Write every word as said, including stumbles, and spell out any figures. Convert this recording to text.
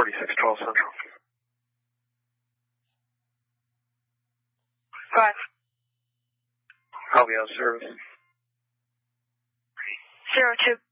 forty-six twelve Central. Go ahead. I'll be out of service. Zero two.